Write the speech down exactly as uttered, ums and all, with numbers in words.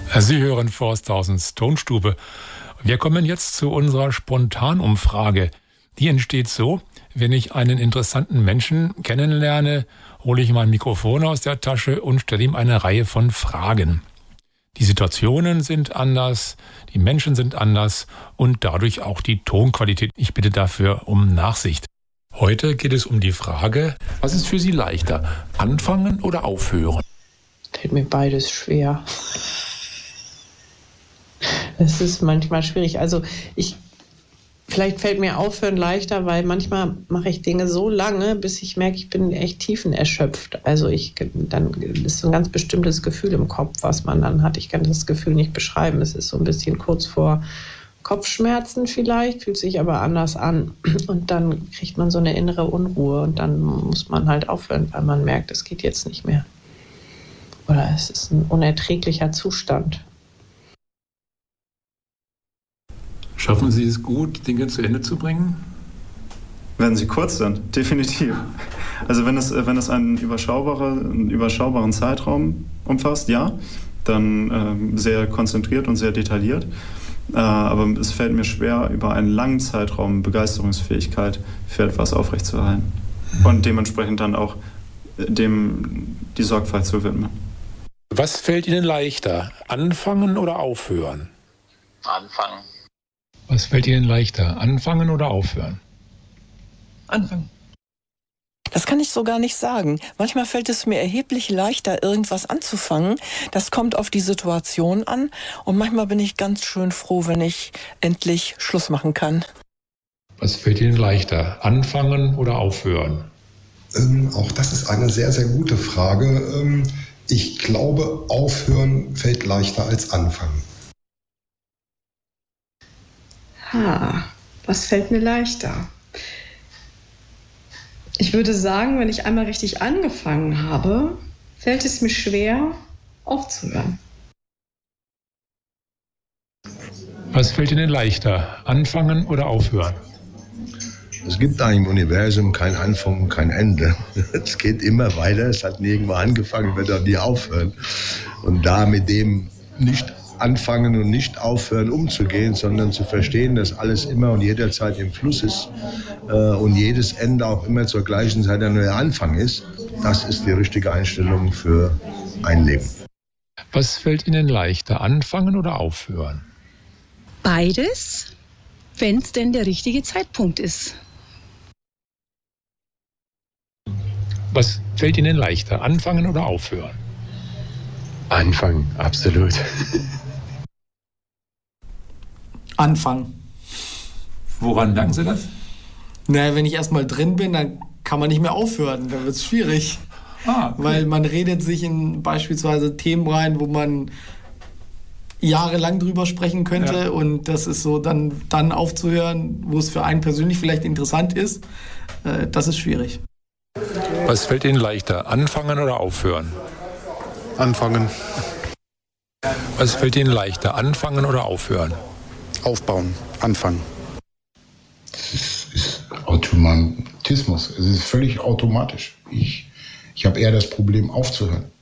Sie hören Forsthausens Tonstube. Wir kommen jetzt zu unserer Spontanumfrage. Die entsteht so: Wenn ich einen interessanten Menschen kennenlerne, hole ich mein Mikrofon aus der Tasche und stelle ihm eine Reihe von Fragen. Die Situationen sind anders, die Menschen sind anders und dadurch auch die Tonqualität. Ich bitte dafür um Nachsicht. Heute geht es um die Frage: Was ist für Sie leichter, anfangen oder aufhören? Fällt mir beides schwer. Es ist manchmal schwierig. Also ich, vielleicht fällt mir Aufhören leichter, weil manchmal mache ich Dinge so lange, bis ich merke, ich bin echt tiefenerschöpft. Also ich, dann ist so ein ganz bestimmtes Gefühl im Kopf, was man dann hat. Ich kann das Gefühl nicht beschreiben. Es ist so ein bisschen kurz vor Kopfschmerzen vielleicht, fühlt sich aber anders an. Und dann kriegt man so eine innere Unruhe und dann muss man halt aufhören, weil man merkt, es geht jetzt nicht mehr. Oder es ist ein unerträglicher Zustand. Schaffen Sie es gut, Dinge zu Ende zu bringen? Wenn sie kurz sind, definitiv. Also wenn es, wenn es einen, überschaubare, einen überschaubaren Zeitraum umfasst, ja, dann ähm, sehr konzentriert und sehr detailliert. Äh, aber es fällt mir schwer, über einen langen Zeitraum Begeisterungsfähigkeit für etwas aufrechtzuerhalten. Und dementsprechend dann auch dem die Sorgfalt zu widmen. Was fällt Ihnen leichter, anfangen oder aufhören? Anfangen. Was fällt Ihnen leichter, anfangen oder aufhören? Anfangen. Das kann ich so gar nicht sagen. Manchmal fällt es mir erheblich leichter, irgendwas anzufangen. Das kommt auf die Situation an. Und manchmal bin ich ganz schön froh, wenn ich endlich Schluss machen kann. Was fällt Ihnen leichter, anfangen oder aufhören? Ähm, auch das ist eine sehr, sehr gute Frage. Ähm, ich glaube, aufhören fällt leichter als anfangen. Ha, was fällt mir leichter? Ich würde sagen, wenn ich einmal richtig angefangen habe, fällt es mir schwer, aufzuhören. Was fällt Ihnen leichter, anfangen oder aufhören? Es gibt da im Universum kein Anfang und kein Ende. Es geht immer weiter, es hat nirgendwo angefangen, wird auch nie aufhören. Und da mit dem nicht anfangen und nicht aufhören umzugehen, sondern zu verstehen, dass alles immer und jederzeit im Fluss ist äh, und jedes Ende auch immer zur gleichen Zeit ein neuer Anfang ist, das ist die richtige Einstellung für ein Leben. Was fällt Ihnen leichter, anfangen oder aufhören? Beides, wenn es denn der richtige Zeitpunkt ist. Was fällt Ihnen leichter, anfangen oder aufhören? Anfangen, absolut. Anfangen. Woran merken Sie das? Naja, wenn ich erstmal drin bin, dann kann man nicht mehr aufhören. Dann wird es schwierig. Ah, okay. Weil man redet sich in beispielsweise Themen rein, wo man jahrelang drüber sprechen könnte. Ja. Und das ist so, dann, dann aufzuhören, wo es für einen persönlich vielleicht interessant ist, äh, das ist schwierig. Was fällt Ihnen leichter, anfangen oder aufhören? Anfangen. Was fällt Ihnen leichter, anfangen oder aufhören? Aufbauen, anfangen. Es ist, ist Automatismus. Es ist völlig automatisch. Ich, ich habe eher das Problem aufzuhören.